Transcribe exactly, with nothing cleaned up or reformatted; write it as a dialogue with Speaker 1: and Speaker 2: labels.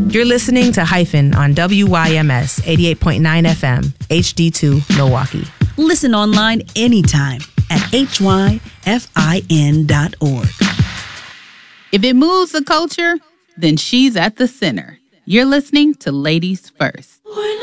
Speaker 1: You're listening to Hyphen on W Y M S eighty-eight point nine F M, H D two, Milwaukee.
Speaker 2: Listen online anytime at H Y F I N dot org.
Speaker 3: If it moves the culture, then she's at the center. You're listening to Ladies First.
Speaker 4: When